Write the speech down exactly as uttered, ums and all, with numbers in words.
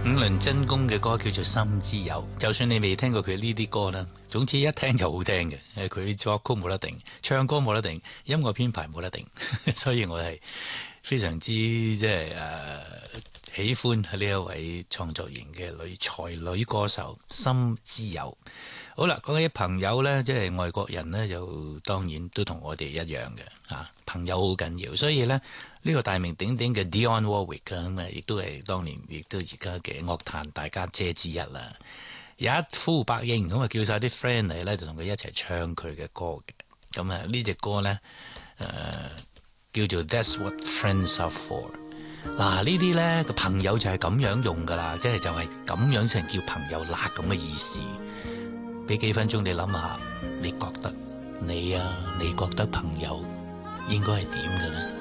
五輪真弓嘅歌叫做《心之友》，就算你未聽過佢呢啲歌啦，總之一聽就好聽嘅。誒，佢作曲冇得定，唱歌冇得定，音樂編排冇得定，所以我係非常之即係誒喜歡呢一位創作型嘅女才女歌手《心之友》。好啦，講起朋友呢，即係外國人呢，就當然都同我哋一樣嘅啊，朋友好緊要，所以呢。呢、這個大名鼎鼎嘅 Dionne Warwick 咁啊，亦都係當年亦都而家嘅樂壇大家姐之一啦。有一呼百應咁啊，叫晒啲 friend 嚟咧，就同佢一齊唱佢嘅歌嘅。咁啊，呢隻歌咧，誒、呃、叫做 That's What Friends Are For。嗱，呢啲咧個朋友就係咁樣用噶啦，即係就係、是、咁樣先叫朋友啦咁嘅意思。俾幾分鐘你諗下，你覺得你啊，你覺得朋友應該係點嘅咧？